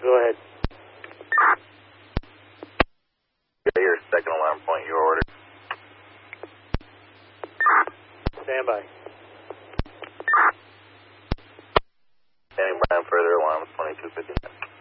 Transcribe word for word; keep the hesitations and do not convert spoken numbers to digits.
Go ahead. Yeah, your second alarm point, your order. Stand by. Standing by on further alarms, twenty-two fifty-nine.